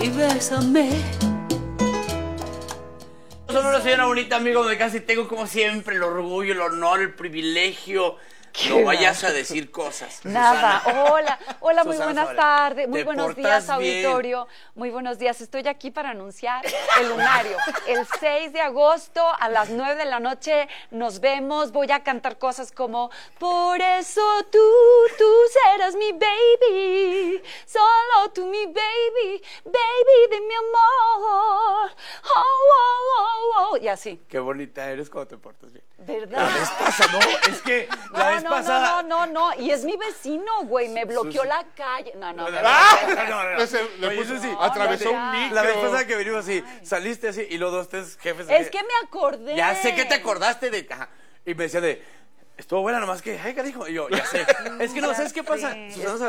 y bésame. Solo soy una bonita amigo de casa y tengo como siempre el orgullo, el honor, el privilegio. No vayas a decir cosas. Nada. Susana. Hola, muy Susana buenas Zavala. tardes. Muy Te buenos portas días, bien. auditorio. Muy buenos días. Estoy aquí para anunciar el lunario. El 6 de agosto a las 9 de la noche nos vemos. Voy a cantar cosas como: por eso tú serás mi baby. Solo tú mi baby, baby de mi amor. Oh, oh, oh, oh. Y así. Qué bonita eres cuando te portas bien. ¿Verdad? La vez pasada, no, es que la vez pasada... No. Y es mi vecino, güey. Me bloqueó la calle. No. No. Le Oye, puso Susi, atravesó ya. un micro. La vez pasada que venimos así, saliste así y los dos tres jefes... Es que me acordé. Ya sé que te acordaste de... Ajá. Y me decía de... Estuvo buena, nomás que... Ay, ¿qué dijo? Y yo, ya sé. Es que no, Ya ¿sabes qué pasa? sé. Susana